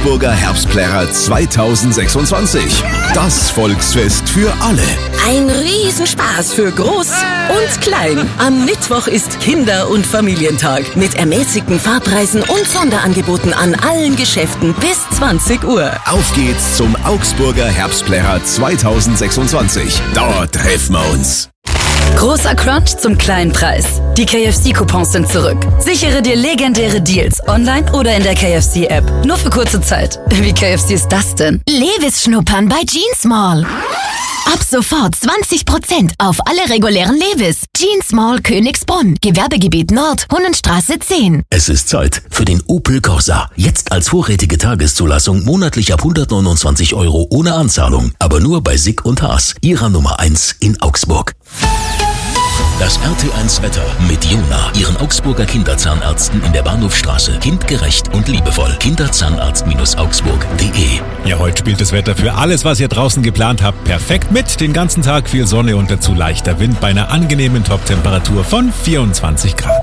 Augsburger Herbstplärrer 2026. Das Volksfest für alle. Ein Riesenspaß für Groß und Klein. Am Mittwoch ist Kinder- und Familientag mit ermäßigten Fahrpreisen und Sonderangeboten an allen Geschäften bis 20 Uhr. Auf geht's zum Augsburger Herbstplärrer 2026. Dort treffen wir uns. Großer Crunch zum kleinen Preis. Die KFC-Coupons sind zurück. Sichere dir legendäre Deals online oder in der KFC-App. Nur für kurze Zeit. Wie KFC ist das denn? Levis schnuppern bei Jeans Mall. Ab sofort 20% auf alle regulären Levis. Jeans Mall Königsbrunn. Gewerbegebiet Nord, Hunnenstraße 10. Es ist Zeit für den Opel Corsa. Jetzt als vorrätige Tageszulassung monatlich ab 129 € ohne Anzahlung. Aber nur bei Sick und Haas, ihrer Nummer 1 in Augsburg. Das RT1 Wetter mit Jona, ihren Augsburger Kinderzahnärzten in der Bahnhofstraße. Kindgerecht und liebevoll. Kinderzahnarzt-augsburg.de. Ja, heute spielt das Wetter für alles, was ihr draußen geplant habt, perfekt mit. Den ganzen Tag viel Sonne und dazu leichter Wind bei einer angenehmen Toptemperatur von 24 Grad.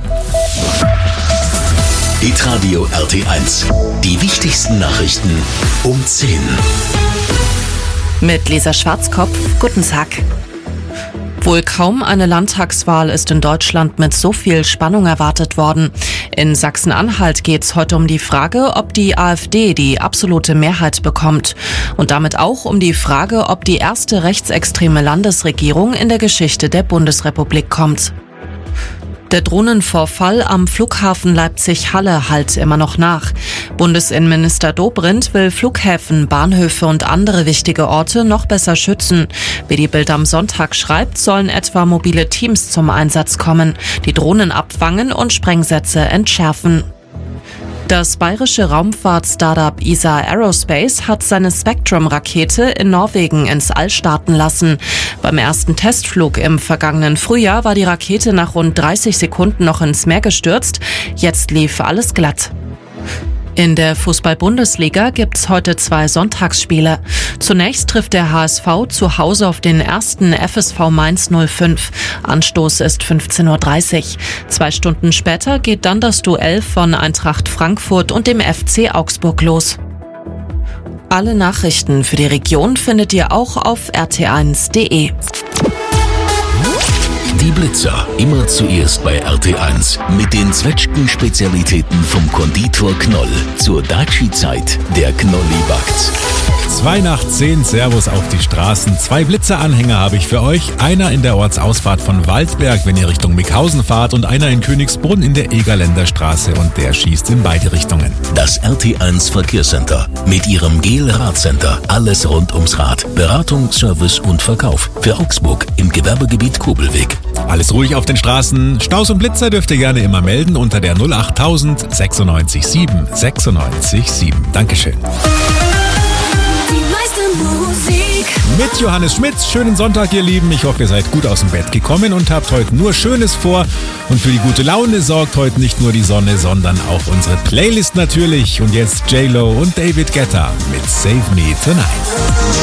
Hitradio RT1. Die wichtigsten Nachrichten um 10. Mit Lisa Schwarzkopf, guten Tag. Wohl kaum eine Landtagswahl ist in Deutschland mit so viel Spannung erwartet worden. In Sachsen-Anhalt geht es heute um die Frage, ob die AfD die absolute Mehrheit bekommt. Und damit auch um die Frage, ob die erste rechtsextreme Landesregierung in der Geschichte der Bundesrepublik kommt. Der Drohnenvorfall am Flughafen Leipzig-Halle hallt immer noch nach. Bundesinnenminister Dobrindt will Flughäfen, Bahnhöfe und andere wichtige Orte noch besser schützen. Wie die Bild am Sonntag schreibt, sollen etwa mobile Teams zum Einsatz kommen, die Drohnen abfangen und Sprengsätze entschärfen. Das bayerische Raumfahrt-Startup ESA Aerospace hat seine Spectrum-Rakete in Norwegen ins All starten lassen. Beim ersten Testflug im vergangenen Frühjahr war die Rakete nach rund 30 Sekunden noch ins Meer gestürzt. Jetzt lief alles glatt. In der Fußball-Bundesliga gibt's heute 2 Sonntagsspiele. Zunächst trifft der HSV zu Hause auf den ersten FSV Mainz 05. Anstoß ist 15:30 Uhr. 2 Stunden später geht dann das Duell von Eintracht Frankfurt und dem FC Augsburg los. Alle Nachrichten für die Region findet ihr auch auf rt1.de. Die Blitzer, immer zuerst bei RT1. Mit den Zwetschgen-Spezialitäten vom Konditor Knoll. Zur Daci-Zeit, der Knolli backt. 9:10, Servus auf die Straßen. 2 Blitzeranhänger habe ich für euch. Einer in der Ortsausfahrt von Waldberg, wenn ihr Richtung Mickhausen fahrt, und einer in Königsbrunn in der Egerländer Straße, und der schießt in beide Richtungen. Das RT1 Verkehrscenter mit ihrem GEL-Radcenter. Alles rund ums Rad. Beratung, Service und Verkauf. Für Augsburg im Gewerbegebiet Kobelweg. Alles ruhig auf den Straßen. Staus und Blitzer dürft ihr gerne immer melden unter der 08000 96 7 96 7. Dankeschön. Mit Johannes Schmitz. Schönen Sonntag, ihr Lieben. Ich hoffe, ihr seid gut aus dem Bett gekommen und habt heute nur Schönes vor. Und für die gute Laune sorgt heute nicht nur die Sonne, sondern auch unsere Playlist natürlich. Und jetzt J-Lo und David Guetta mit Save Me Tonight.